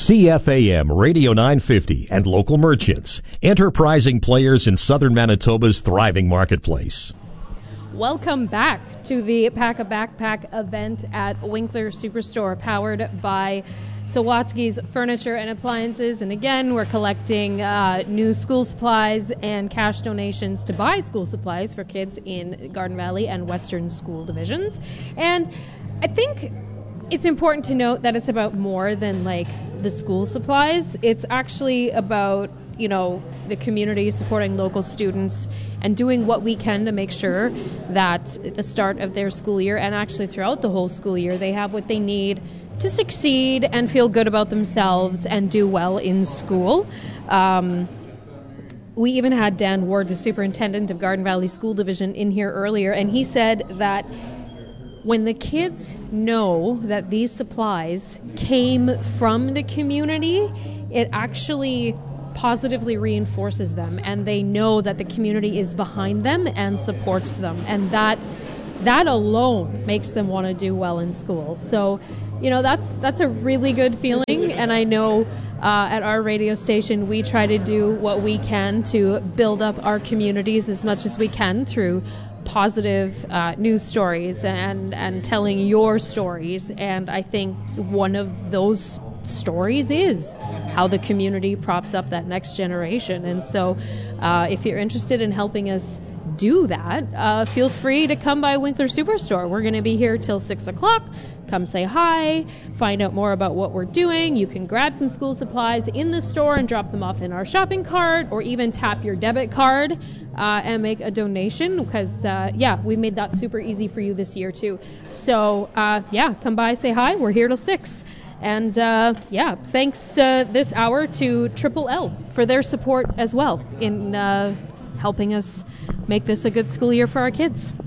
CFAM Radio 950 and local merchants, enterprising players in southern Manitoba's thriving marketplace. Welcome back to the Pack a Backpack event at Winkler Superstore, powered by Sawatsky's Furniture and Appliances. And again, we're collecting new school supplies and cash donations to buy school supplies for kids in Garden Valley and Western School Divisions. And I think it's important to note that it's about more than like the school supplies. It's actually about, you know, the community supporting local students and doing what we can to make sure that at the start of their school year and actually throughout the whole school year, they have what they need to succeed and feel good about themselves and do well in school. We even had Dan Ward, the superintendent of Garden Valley School Division, in here earlier, and he said that when the kids know that these supplies came from the community, it actually positively reinforces them, and they know that the community is behind them and supports them, and that alone makes them want to do well in school. So, you know, that's a really good feeling, and I know at our radio station we try to do what we can to build up our communities as much as we can through positive news stories and telling your stories, and I think one of those stories is how the community props up that next generation. And so if you're interested in helping us do that, feel free to come by Winkler Superstore. We're going to be here till 6 o'clock. Come say hi, find out more about what we're doing. You can grab some school supplies in the store and drop them off in our shopping cart, or even tap your debit card and make a donation, because, we made that super easy for you this year, too. So, come by, say hi. We're here till 6. And, thanks this hour to Triple L for their support as well in helping us make this a good school year for our kids.